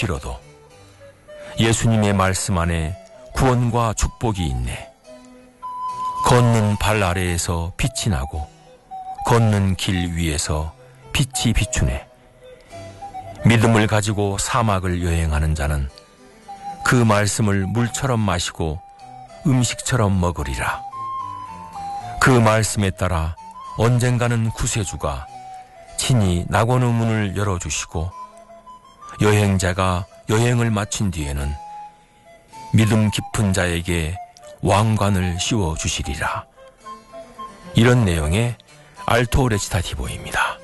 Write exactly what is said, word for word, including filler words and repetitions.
길어도 예수님의 말씀 안에 구원과 축복이 있네. 걷는 발 아래에서 빛이 나고 걷는 길 위에서 빛이 비추네. 믿음을 가지고 사막을 여행하는 자는 그 말씀을 물처럼 마시고 음식처럼 먹으리라. 그 말씀에 따라 언젠가는 구세주가 친히 낙원의 문을 열어주시고 여행자가 여행을 마친 뒤에는 믿음 깊은 자에게 왕관을 씌워주시리라. 이런 내용의 알토 레치타티보입니다.